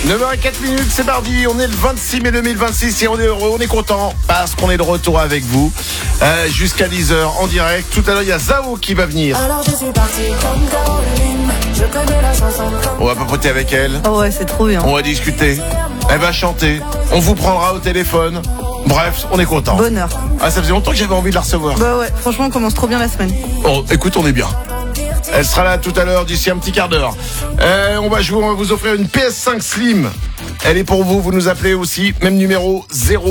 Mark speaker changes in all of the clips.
Speaker 1: 9h04, c'est mardi, on est le 26 mai 2026 et on est heureux, on est content parce qu'on est de retour avec vous jusqu'à 10h en direct. Tout à l'heure, il y a Zao qui va venir.
Speaker 2: Alors je suis parti comme Caroline, je connais la chanson comme...
Speaker 1: On va papoter avec elle.
Speaker 3: Oh ouais, c'est trop bien.
Speaker 1: On va discuter. Elle va chanter. On vous prendra au téléphone. Bref, on est content.
Speaker 3: Bonheur.
Speaker 1: Ah, ça faisait longtemps que j'avais envie de la recevoir.
Speaker 3: Bah ouais, franchement, on commence trop bien la semaine.
Speaker 1: Bon, écoute, on est bien. Elle sera là tout à l'heure, d'ici un petit quart d'heure. On va vous offrir une PS5 Slim. Elle est pour vous, vous nous appelez aussi. Même numéro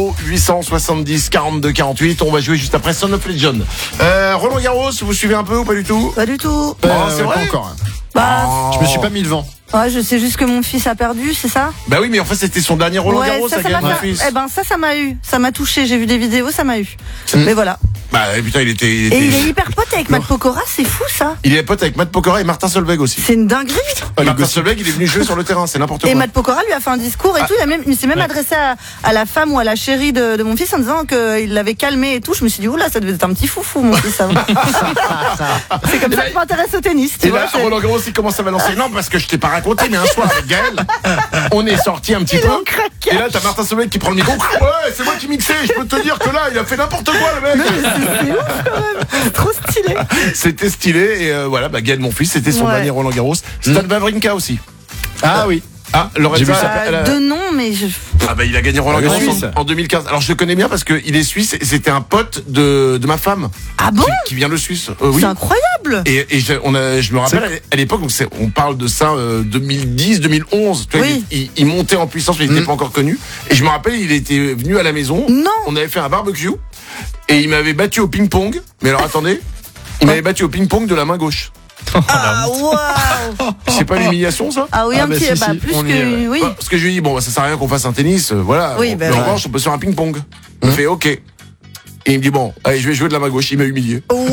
Speaker 1: 0870 42 48. On va jouer juste après Son of Legend. Roland Garros, vous suivez un peu ou pas du tout?
Speaker 3: Pas du tout.
Speaker 1: C'est vrai
Speaker 4: pas encore.
Speaker 3: Bah,
Speaker 4: Je me suis pas mis le vent.
Speaker 3: ouais, je sais juste que mon fils a perdu, c'est ça?
Speaker 1: Bah oui, mais en fait, c'était son dernier Roland
Speaker 3: Ouais,
Speaker 1: Garros,
Speaker 3: ça
Speaker 1: avec
Speaker 3: m'a
Speaker 1: mon
Speaker 3: fait...
Speaker 1: fils.
Speaker 3: Eh ben, ça m'a eu. Ça m'a touché. J'ai vu des vidéos, ça m'a eu. Mais voilà.
Speaker 1: Bah putain, il était...
Speaker 3: Et il est hyper pote avec Matt Pokora, c'est fou ça.
Speaker 1: Il est pote avec Matt Pokora et Martin Solveig aussi.
Speaker 3: C'est une dinguerie.
Speaker 1: Martin Solveig, il est venu jouer sur le terrain, c'est n'importe quoi.
Speaker 3: Et Matt Pokora lui a fait un discours et tout. Il s'est même adressé à la femme ou à la chérie de mon fils en disant qu'il l'avait calmé et tout. Je me suis dit, oula, ça devait être un petit foufou, mon fils. Ça. C'est comme ça que je m'intéresse au tennis. Tu
Speaker 1: Et
Speaker 3: vois,
Speaker 1: là, Roland Garros, il commence à balancer. Non, parce que je t'ai pas raconté, mais un soir avec Gaël, on est sorti un petit peu. Et là, t'as Martin Solveig qui prend le micro. Ouais, c'est moi qui mixais. Je peux te dire que là, il a fait n'importe quoi, le mec.
Speaker 3: c'est ouf quand même. C'est trop stylé.
Speaker 1: C'était stylé. Et voilà, Gaël, mon fils, c'était son dernier Roland Garros. Stan Wawrinka aussi.
Speaker 4: Ah oui.
Speaker 1: Ah, Lorenza.
Speaker 4: J'ai vu ça.
Speaker 3: De nom, mais je...
Speaker 1: Ah il a gagné Roland
Speaker 4: Le
Speaker 1: Garros
Speaker 4: Suisse.
Speaker 1: en 2015. Alors je le connais bien parce qu'il est suisse et c'était un pote de ma femme.
Speaker 3: Ah bon?
Speaker 1: Qui vient de Suisse. Oui.
Speaker 3: C'est incroyable.
Speaker 1: Et je me rappelle à l'époque, donc on parle de ça 2010, 2011. Tu vois,
Speaker 3: Oui.
Speaker 1: il montait en puissance, mais il n'était pas encore connu. Et je me rappelle, il était venu à la maison.
Speaker 3: Non.
Speaker 1: On avait fait un barbecue et il m'avait battu au ping-pong. Mais alors attendez, il m'avait battu au ping-pong de la main gauche.
Speaker 3: Ah waouh.
Speaker 1: C'est pas l'humiliation ça?
Speaker 3: Ah oui,
Speaker 4: Ah
Speaker 3: un
Speaker 4: bah
Speaker 3: petit,
Speaker 4: si, si,
Speaker 3: plus
Speaker 4: on y est,
Speaker 3: que... Oui.
Speaker 1: Parce que je lui ai dit, bon, ça sert à rien qu'on fasse un tennis, voilà.
Speaker 3: Oui, bah
Speaker 1: mais en
Speaker 3: ouais.
Speaker 1: revanche, on peut se faire un ping-pong. Il me fait, ok. Et il me dit, bon, allez, je vais jouer de la main gauche. Il m'a humilié.
Speaker 3: Waouh.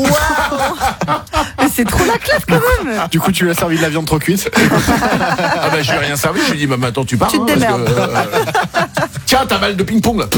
Speaker 3: Mais c'est trop la classe quand même.
Speaker 4: Du coup, tu lui as servi de la viande trop cuite.
Speaker 1: Ah bah, je lui ai rien servi. Je lui ai dit, bah, attends, tu pars.
Speaker 3: Tu te
Speaker 1: parce
Speaker 3: démerdes.
Speaker 1: Tiens, ta balle de ping-pong, là.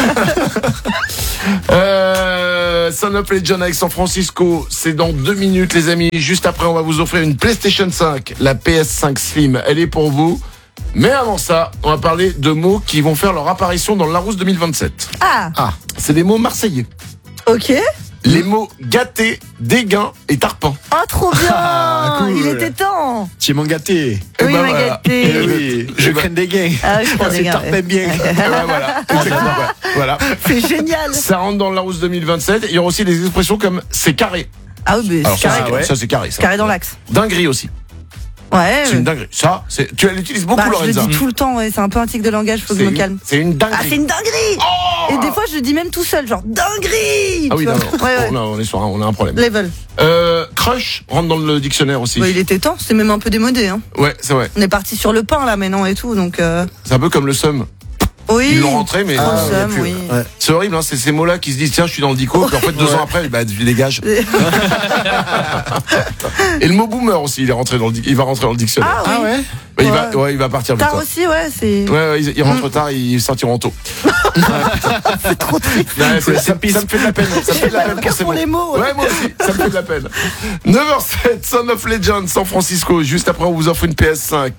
Speaker 1: Son of Legend avec San Francisco, c'est dans 2 minutes, les amis. Juste après, on va vous offrir une PlayStation 5, la PS5 Slim. Elle est pour vous. Mais avant ça, on va parler de mots qui vont faire leur apparition dans le Larousse 2027.
Speaker 3: Ah.
Speaker 1: C'est des mots marseillais.
Speaker 3: Ok.
Speaker 1: Les mots gâté, dégain et tarpin.
Speaker 3: Oh, trop bien.
Speaker 4: Cool.
Speaker 3: Il était temps.
Speaker 4: Tu es mon gâté.
Speaker 3: Oui,
Speaker 1: ben
Speaker 3: m'a
Speaker 1: voilà.
Speaker 3: gâté.
Speaker 4: Eh oui, je crains des gains.
Speaker 3: Ah oui, je prends des
Speaker 4: C'est
Speaker 3: gars.
Speaker 4: tarpin bien.
Speaker 1: Et ben voilà, exactement. Voilà.
Speaker 3: C'est génial.
Speaker 1: Ça rentre dans le Larousse 2027. Il y aura aussi des expressions comme c'est carré.
Speaker 3: Ah oui, mais
Speaker 1: Alors
Speaker 3: c'est
Speaker 1: ça,
Speaker 3: carré.
Speaker 1: c'est, ça, c'est carré. Ça.
Speaker 3: Carré dans l'axe.
Speaker 1: Dinguerie aussi.
Speaker 3: Ouais.
Speaker 1: C'est une dinguerie. Ça, tu l'utilises beaucoup,
Speaker 3: Bah, je le
Speaker 1: Lorenza.
Speaker 3: dis tout le temps, ouais, c'est un peu un tic de langage, faut que je me calme.
Speaker 1: C'est une dinguerie.
Speaker 3: Ah, c'est une dinguerie. Et des fois, je le dis même tout seul, genre dinguerie.
Speaker 1: Ah oui,
Speaker 3: tu
Speaker 1: non,
Speaker 3: vois. Ouais, ouais.
Speaker 1: on a un problème.
Speaker 3: Level.
Speaker 1: Crush rentre dans le dictionnaire aussi.
Speaker 3: Bah, il était temps, c'est même un peu démodé. Hein.
Speaker 1: Ouais, c'est vrai.
Speaker 3: On est parti sur le pain là maintenant et tout, donc.
Speaker 1: C'est un peu comme le seum.
Speaker 3: Oui.
Speaker 1: Ils l'ont rentré, mais
Speaker 3: Oh,
Speaker 1: il y a
Speaker 3: Sam,
Speaker 1: plus.
Speaker 3: oui.
Speaker 4: Ouais.
Speaker 1: C'est horrible, hein, c'est ces mots-là qui se disent tiens, je suis dans le dico, puis en fait 2 ans après, bah je dégage. Et le mot boomer aussi, il va rentrer dans le dictionnaire.
Speaker 3: Ah oui.
Speaker 4: ouais.
Speaker 1: Bah, il va partir vite.
Speaker 3: Tard
Speaker 1: ça.
Speaker 3: aussi, ouais, c'est.
Speaker 1: Ouais, ils rentrent tard, ils sortiront tôt.
Speaker 3: C'est trop triste.
Speaker 1: Ouais, ça me fait de la peine. Ça me fait de la peine pour ces
Speaker 3: pour
Speaker 1: mots.
Speaker 3: les mots.
Speaker 1: Ouais, moi aussi, ça me fait de la peine. 9h07, Son of Legend, San Francisco. Juste après, on vous offre une PS5.